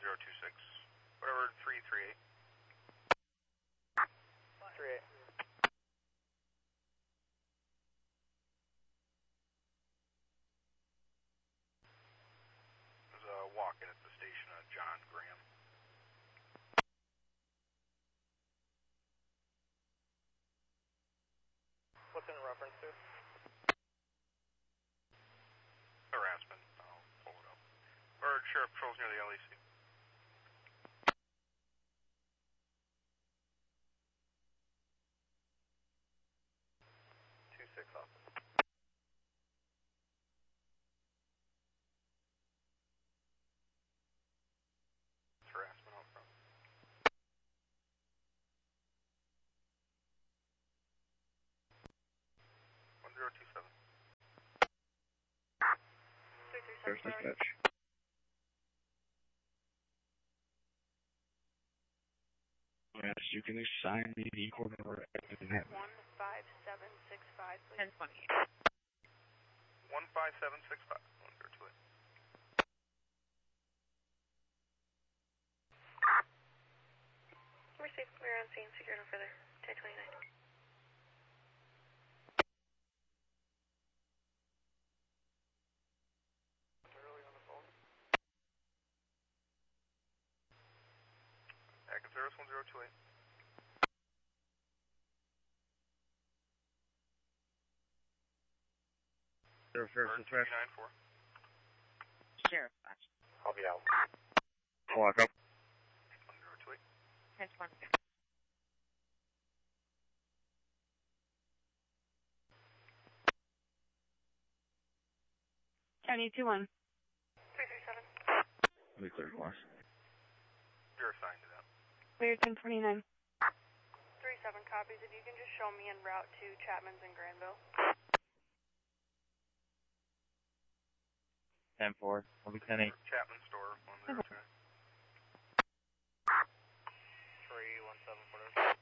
1026. Whatever, 338. 38. There's a walk-in at the station, John Graham. What's in reference to? Harassment. I'll pull it up. Or Sheriff Patrol's near the LEC. Six office. It's harassment out front. There's dispatch. Yes, you can assign me the coordinator at the net. 15765, please. 1028. 15765. 1028. Received. We're on scene. Secured over there. 1029. Active service 1028. Sheriff, Bird 394. Sheriff, gotcha. I'll be out. Walk up. 1028. 1020. County 21. 337. Let me clear the glass. You're assigned to that. Clear 1029. 37 copies. If you can just show me en route to Chapman's in Granville. 10-4. I'll be 10-8. Chapman store 1029. 317.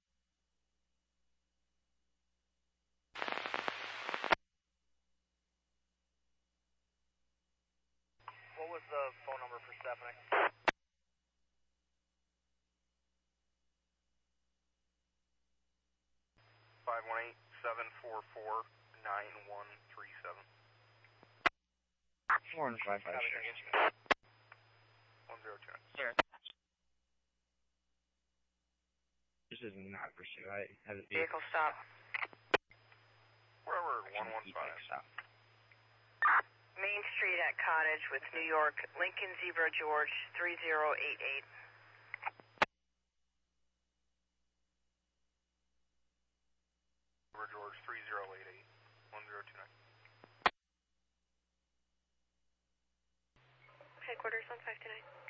What was the phone number for Stephanie? 518-744-9137. 4 and 5, 5, 6. 1029. Sheriff, This is not pursuit. I have it be. Vehicle stop. Wherever E-Tech 115. stop. Main Street at Cottage with New York, Lincoln Zebra George 3088. George 3088. 1029. Headquarters on 529.